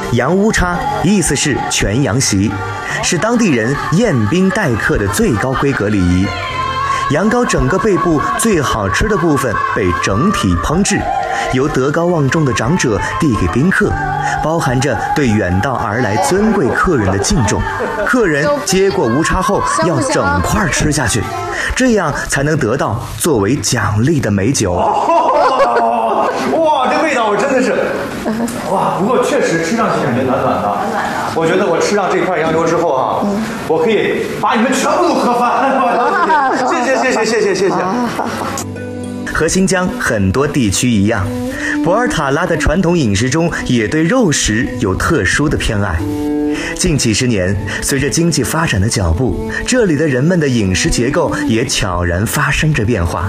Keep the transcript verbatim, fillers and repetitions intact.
羊乌叉意思是全羊席，是当地人宴宾待客的最高规格礼仪。羊羔整个背部最好吃的部分被整体烹制，由德高望重的长者递给宾客，包含着对远道而来尊贵客人的敬重。客人接过乌叉后要整块吃下去，这样才能得到作为奖励的美酒。 哇，这味道我真的是，哇！不过确实吃上去感觉暖暖的。我觉得我吃上这块羊油之后啊，嗯、我可以把你们全部都喝翻。谢谢谢谢谢谢谢谢。 和新疆很多地区一样，博尔塔拉的传统饮食中也对肉食有特殊的偏爱。近几十年，随着经济发展的脚步，这里的人们的饮食结构也悄然发生着变化。